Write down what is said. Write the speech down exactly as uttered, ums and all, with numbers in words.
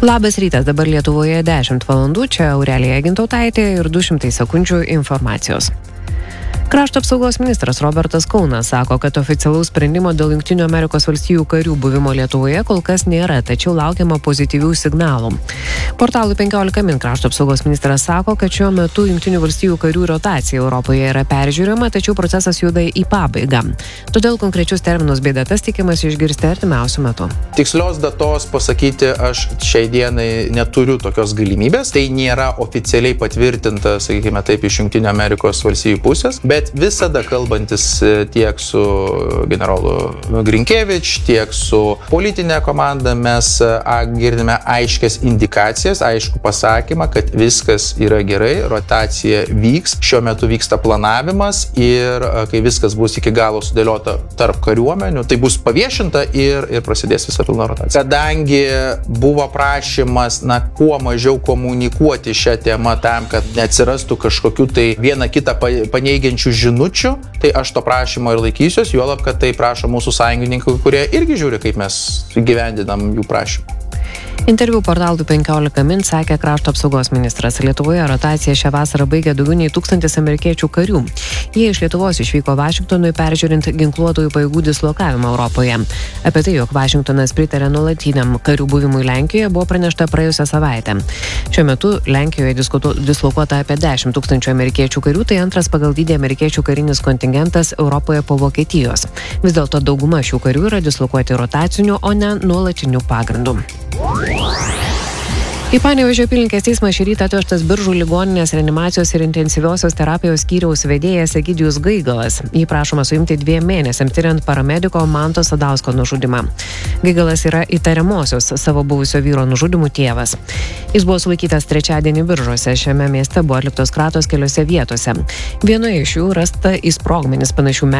Labas rytas, dabar Lietuvoje dešimt valandų, čia Aurelija Gintautaitė ir du šimtai sekundžių informacijos. Krašto apsaugos ministras Robertas Kaunas sako, kad oficialaus sprendimo dėl Jungtinių Amerikos valstijų karių buvimo Lietuvoje kol kas nėra, tačiau laukiama pozityvių signalų. Portalui penkiolika min krašto apsaugos ministras sako, kad šiuo metu Jungtinių valstijų karių rotacija Europoje yra peržiūrima, tačiau procesas juda į pabaigą. Todėl konkrečius terminus bei datas tikimas išgirsti artimiausiu metu. Tikslios datos pasakyti aš šiai dienai neturiu tokios galimybės. Tai nėra oficialiai patvirtinta, sakykime taip, iš Jungtinių Amerikos valstijų pusės, bet visada kalbantis tiek su generolu Grinkevič, tiek su politinė komanda mes girdime aiškias indikacijas, aišku pasakymą, kad viskas yra gerai, rotacija vyks, šiuo metu vyksta planavimas ir kai viskas bus iki galo sudėliota tarp kariuomenių, tai bus paviešinta ir, ir prasidės visa pilna rotacija. Kadangi buvo prašymas, na, kuo mažiau komunikuoti šią temą tam, kad neatsirastų kažkokių tai vieną kitą paneigiančių žinučių, tai aš to prašymo ir laikysiuos, juolab, kad tai prašo mūsų sąjungininkai, kurie irgi žiūri, kaip mes gyvendinam jų prašymą. Interviu portalui penkiolika min sakė krašto apsaugos ministras. Lietuvoje rotaciją šią vasarą baigė daugiau nei tūkstantis amerikiečių karių. Jie iš Lietuvos išvyko Vašingtonui peržiūrint ginkluotojų pajėgų dislokavimą Europoje. Apie tai, jog Vašingtonas pritarė nuolatiniam karių buvimui Lenkijoje, buvo pranešta praėjusią savaitę. Šiuo metu Lenkijoje diskutu, dislokuota apie dešimt tūkstančių amerikiečių karių, tai antras pagal dydį amerikiečių karinis kontingentas Europoje po Vokietijos. Vis dėlto dauguma šių karių yra dislokuoti rotaciniu, o ne nuolatiniu pagrindu. Į Panevėžio apylinkės teismą šį rytą atvežtas Biržų ligoninės reanimacijos ir intensyviosios terapijos skyriaus vedėjas Egidijus Gaigalas. Jį prašoma suimti dviem mėnesiams tiriant paramediko Manto Sadausko nužudymą. Gaigalas yra įtariamosios savo buvusio vyro nužudymų tėvas. Jis buvo sulaikytas trečiadienį Biržuose. Šiame mieste buvo atliktos kratos keliose vietose. Vienoje iš jų rasta į sprogmenis panašių medžiagų